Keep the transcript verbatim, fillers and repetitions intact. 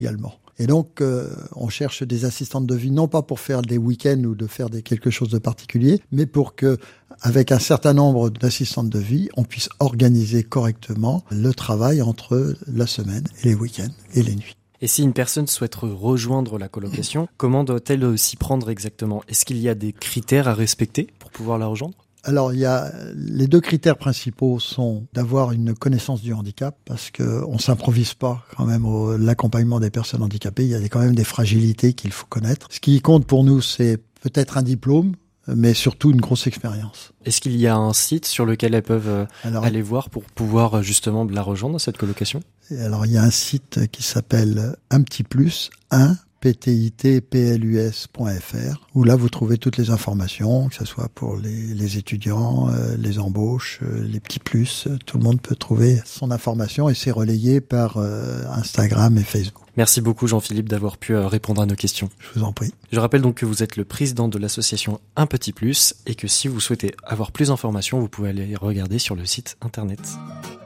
également. Et donc, euh, on cherche des assistantes de vie, non pas pour faire des week-ends ou de faire des, quelque chose de particulier, mais pour que, avec un certain nombre d'assistantes de vie, on puisse organiser correctement le travail entre la semaine et les week-ends et les nuits. Et si une personne souhaite rejoindre la colocation, comment doit-elle s'y prendre exactement ? Est-ce qu'il y a des critères à respecter pour pouvoir la rejoindre ? Alors, il y a les deux critères principaux sont d'avoir une connaissance du handicap, parce que on s'improvise pas quand même au l'accompagnement des personnes handicapées. Il y a quand même des fragilités qu'il faut connaître. Ce qui compte pour nous, c'est peut-être un diplôme, mais surtout une grosse expérience. Est-ce qu'il y a un site sur lequel elles peuvent alors, aller voir pour pouvoir justement la rejoindre, cette colocation ? Alors, il y a un site qui s'appelle un petit plus, un p t i t p l u s point f r, où là vous trouvez toutes les informations, que ce soit pour les, les étudiants, euh, les embauches, euh, les petits plus, euh, tout le monde peut trouver son information et c'est relayé par euh, Instagram et Facebook. Merci beaucoup Jean-Philippe d'avoir pu euh, répondre à nos questions. Je vous en prie. Je rappelle donc que vous êtes le président de l'association Un Petit Plus et que si vous souhaitez avoir plus d'informations, vous pouvez aller regarder sur le site internet.